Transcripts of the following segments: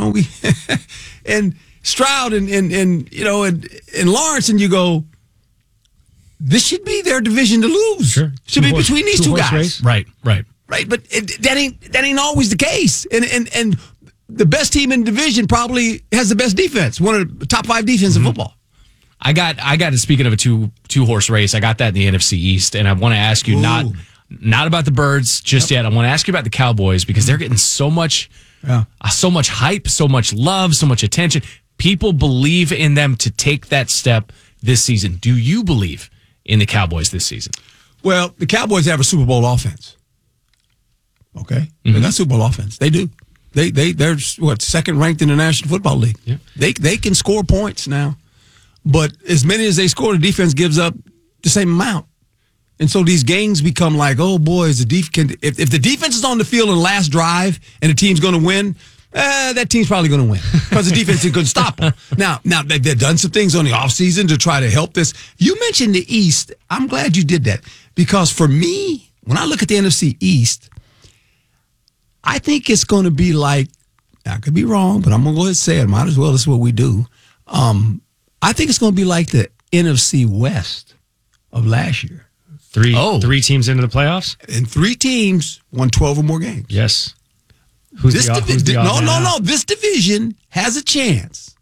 we and Stroud and Lawrence, and you go, this should be their division to lose. Sure. Should be between these two guys. Race. Right. But that ain't always the case. And the best team in the division probably has the best defense, one of the top 5 defenses in football. I got it. Speaking of a two-horse race, I got that in the NFC East, and I want to ask you not about the Birds just yet. I want to ask you about the Cowboys because they're getting so much hype, so much love, so much attention. People believe in them to take that step this season. Do you believe in the Cowboys this season? Well, the Cowboys have a Super Bowl offense. Okay, they got Super Bowl offense. They do. They're second ranked in the National Football League. Yeah. They can score points now, but as many as they score, the defense gives up the same amount. And so these games become like, oh boy, if the defense is on the field in the last drive and the team's going to win, that team's probably going to win because the defense is going to stop them. Now they've done some things on the offseason to try to help this. You mentioned the East. I'm glad you did that because for me, when I look at the NFC East, I think it's going to be like, I could be wrong, but I'm going to go ahead and say it. Might as well. This is what we do. I think it's going to be like the NFC West of last year. Three teams into the playoffs? And 3 teams won 12 or more games. Yes. No. This division has a chance.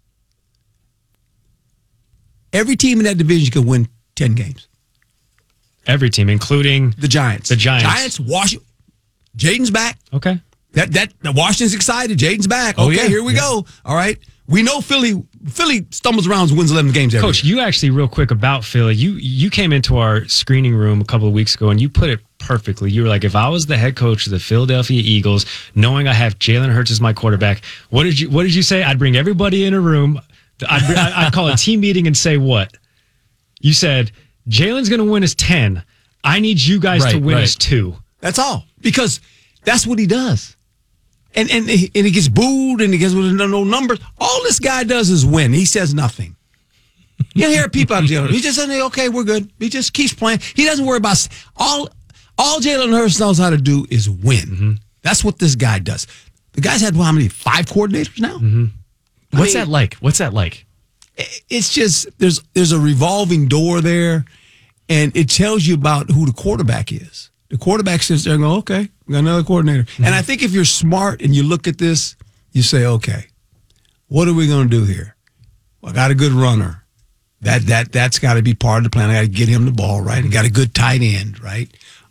Every team in that division can win 10 games. Every team, including the Giants. Washington. Jaden's back. Okay. That Washington's excited. Jaden's back. Okay, here we go. All right. We know Philly stumbles around and wins 11 games every Coach, year. you actually, real quick about Philly, you came into our screening room a couple of weeks ago and you put it perfectly. You were like, if I was the head coach of the Philadelphia Eagles, knowing I have Jalen Hurts as my quarterback, what did you say? I'd bring everybody in a room. I'd call a team meeting and say what? You said, Jalen's going to win us 10. I need you guys to win us 2. That's all. Because that's what he does. And he gets booed and he gets no numbers. All this guy does is win. He says nothing. You hear people out there. He just says, okay, we're good. He just keeps playing. He doesn't worry about all Jalen Hurts knows how to do is win. Mm-hmm. That's what this guy does. The guy's had, how many? 5 coordinators now? Mm-hmm. What's that like? It's just, there's a revolving door there, and it tells you about who the quarterback is. The quarterback sits there and go, okay, we got another coordinator. Mm-hmm. And I think if you're smart and you look at this, you say, okay, what are we going to do here? Well, I got a good runner. That's got to be part of the plan. I got to get him the ball, right? I got a good tight end, right?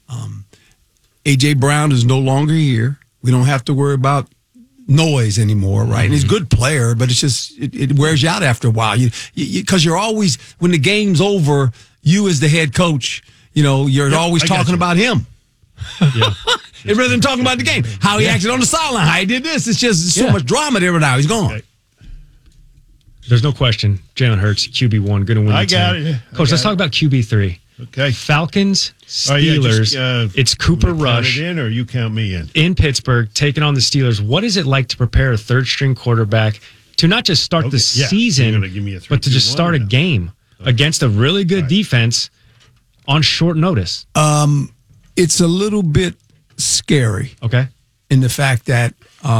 A.J. Brown is no longer here. We don't have to worry about noise anymore, right? And he's a good player, but it's just, it wears you out after a while. Because you're always, when the game's over, you as the head coach, you're always talking about him. Yeah. Rather than talking about the game. How he acted on the sideline, how he did this. It's just so much drama there now. He's gone. Okay. There's no question. Jalen Hurts, QB1, going to win. I got it. Coach, let's talk about QB3. Okay. Falcons, Steelers. It's Cooper Rush. Count it in, or you count me in Pittsburgh, taking on the Steelers. What is it like to prepare a third-string quarterback to not just start the season, but to just start a game against a really good defense on short notice? It's a little bit scary. Okay. In the fact that,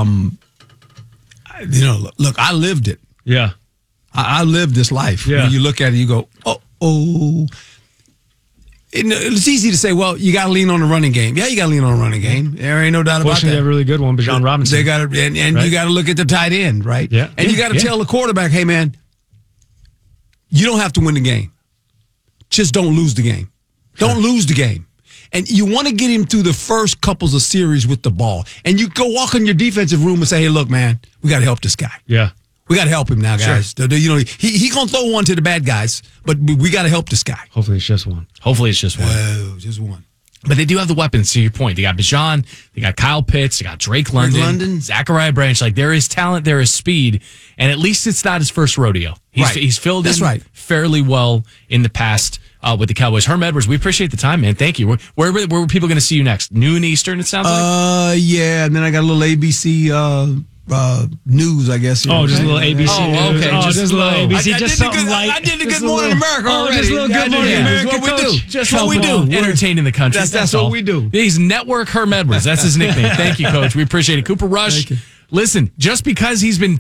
look, I lived it. Yeah. I lived this life. Yeah. When you look at it, you go, oh. It's easy to say, well, you got to lean on the running game. Yeah, you got to lean on the running game. There ain't no doubt about that. They have a really good one, Bijan Robinson. They got to, and you got to look at the tight end, right? Yeah. And you got to tell the quarterback, hey, man, you don't have to win the game. Just don't lose the game. Don't lose the game. And you want to get him through the first couples of series with the ball. And you go walk in your defensive room and say, hey, look, man, we got to help this guy. Yeah. We got to help him now, guys. Sure. He going to throw one to the bad guys, but we got to help this guy. Hopefully it's just one. Oh, just one. But they do have the weapons, to your point. They got Bijan, they got Kyle Pitts, they got Drake London. Zachariah Branch. Like, there is talent, there is speed, and at least it's not his first rodeo. He's filled in fairly well in the past with the Cowboys. Herm Edwards, we appreciate the time, man. Thank you. Where were people going to see you next? Noon Eastern, it sounds like? Yeah, and then I got a little ABC news, I guess. Oh, just a little ABC news. Okay. Just a little ABC. Just something light. I did the Good Morning America already. Just a little Good Morning America. That's what we do. Just what we do. Entertaining the country. That's what we do. He's Network Herm Edwards. That's his nickname. Thank you, Coach. We appreciate it. Cooper Rush. Listen, just because he's been